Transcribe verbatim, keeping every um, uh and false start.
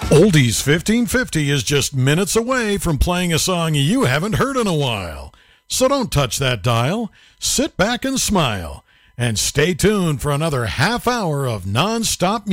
Oldies fifteen fifty is just minutes away from playing a song you haven't heard in a while. So don't touch that dial. Sit back and smile. And stay tuned for another half hour of non-stop music.